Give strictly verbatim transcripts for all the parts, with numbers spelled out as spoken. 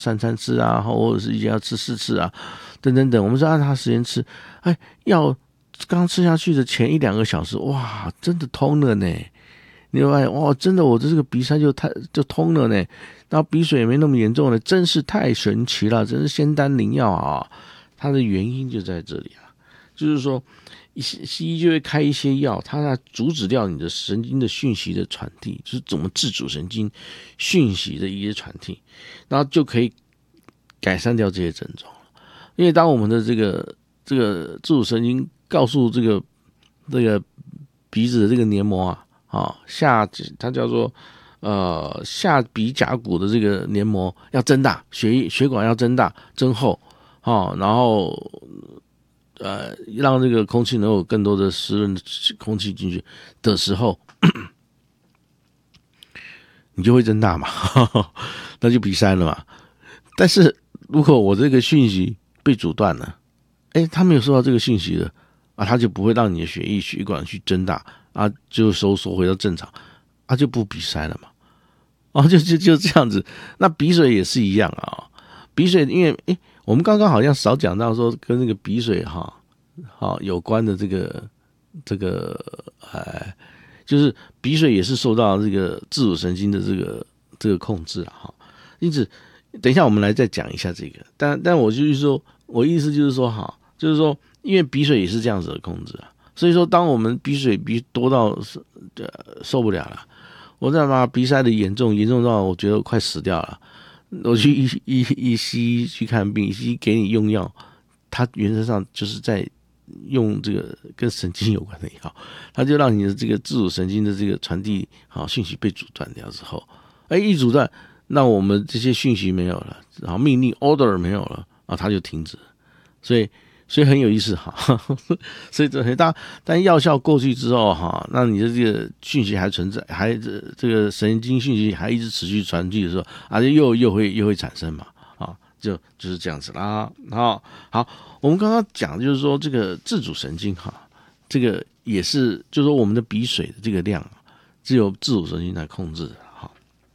三餐吃啊，或者是一天要吃四次啊，等等等，我们是按它时间吃。哎，药刚吃下去的前一两个小时，哇，真的通了呢！你会发现，哇，真的我的这个鼻塞就太就通了呢，然后鼻水也没那么严重了，真是太神奇了，真是仙丹灵药啊！它的原因就在这里啊，就是说。西医就会开一些药，它来阻止掉你的神经的讯息的传递，就是怎么自主神经讯息的一些传递，然后就可以改善掉这些症状了。因为当我们的这个这个自主神经告诉这个这个鼻子的这个黏膜啊，啊下它叫做呃下鼻甲骨的这个黏膜要增大，血血管要增大增厚，啊，然后。呃，让这个空气能有更多的湿润的空气进去的时候，你就会增大嘛，呵呵，那就鼻塞了嘛。但是如果我这个讯息被阻断了，哎，他没有收到这个讯息了啊，他就不会让你的血液血管去增大啊，就收缩回到正常，啊，就不鼻塞了嘛。哦，就就就这样子。那鼻水也是一样啊，鼻水因为哎。我们刚刚好像少讲到说跟那个鼻水哈，好、哦、有关的这个这个哎，就是鼻水也是受到这个自主神经的这个这个控制啊哈。因此，等一下我们来再讲一下这个。但但我就是说，我意思就是说哈，就是说，因为鼻水也是这样子的控制啊，所以说当我们鼻水鼻多到呃受不了了，我在妈鼻塞的严重严重到我觉得我快死掉了。我去一一一西医去看病，西医给你用药，它原则上就是在用这个跟神经有关的药，它就让你的这个自主神经的这个传递好讯息被阻断掉之后，哎，一阻断，那我们这些讯息没有了，然后命令 order 没有了啊，它就停止，所以。所以很有意思哈，所以这很大，但药效过去之后哈，那你的这个讯息还存在，还这个神经讯息还一直持续传递的时候，啊，又又会又会产生嘛，啊，就就是这样子啦。好，好，我们刚刚讲的就是说这个自主神经哈，这个也是就是说我们的鼻水的这个量，只有自主神经来控制的哈，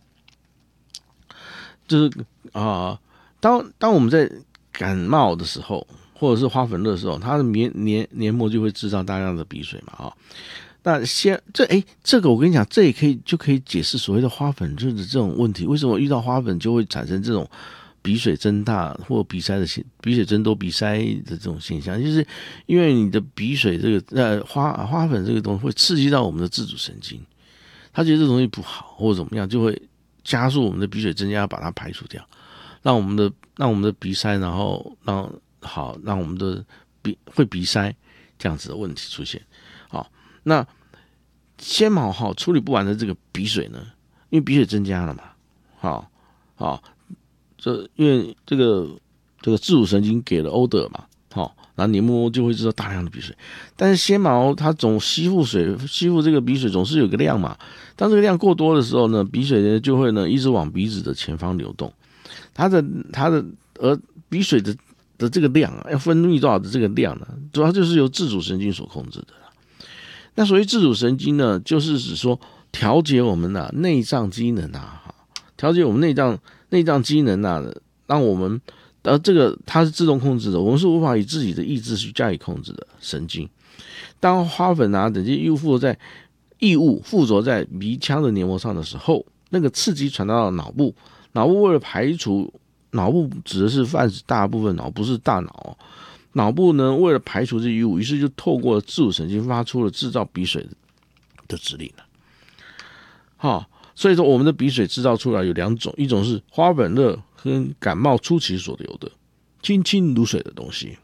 就是啊，当当我们在感冒的时候。或者是花粉热的时候，它的黏黏黏膜就会制造大量的鼻水嘛，啊、哦，那先这哎，这个我跟你讲，这也可以就可以解释所谓的花粉热的这种问题，为什么遇到花粉就会产生这种鼻水增大或鼻塞的现鼻水增多、鼻塞的这种现象，就是因为你的鼻水这个呃花花粉这个东西会刺激到我们的自主神经，他觉得这东西不好或者怎么样，就会加速我们的鼻水增加，把它排除掉，让我们的让我们的鼻塞，然后让好，让我们的鼻会鼻塞这样子的问题出现。好，那纤毛好处理不完的这个鼻水呢，因为鼻水增加了嘛，好，好，这因为这个这个自主神经给了 order 嘛，好，然后黏膜就会制造大量的鼻水。但是纤毛它总吸附水，吸附这个鼻水总是有个量嘛，当这个量过多的时候呢，鼻水呢就会呢一直往鼻子的前方流动，它的它的而鼻水的。的这个量啊，要分泌多少的这个量呢？主要就是由自主神经所控制的。那所谓自主神经呢，就是指说调节我们的内脏机能啊，调节我们内脏内脏机能啊，让我们呃这个它是自动控制的，我们是无法以自己的意志去加以控制的神经。当花粉啊等这些异物附着在异物附着在鼻腔的黏膜上的时候，那个刺激传到了脑部，脑部为了排除。脑部指的是泛指大部分脑，不是大脑。脑部呢，为了排除这异物，于是就透过自主神经发出了制造鼻水的指令了。好，所以说我们的鼻水制造出来有两种，一种是花粉热跟感冒初期所流的清清如水的东西。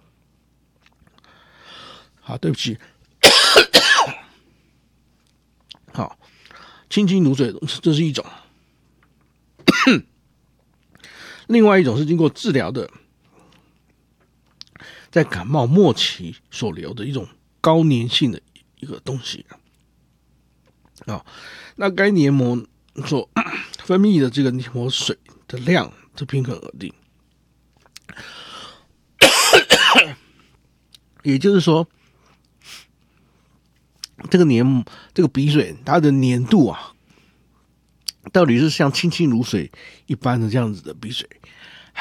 好，对不起，好，清清如水的东西，这是一种。另外一种是经过治疗的，在感冒末期所流的一种高粘性的一个东西啊、哦，那该黏膜所分泌的这个黏膜水的量，这平衡而定。也就是说，这个黏膜这个鼻水它的粘度啊，到底是像清清如水一般的这样子的鼻水，